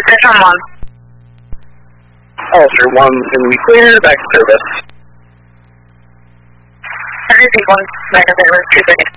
Station 1. Ulster 1 can be clear, back to service. Everything 1, back to service, 2 seconds.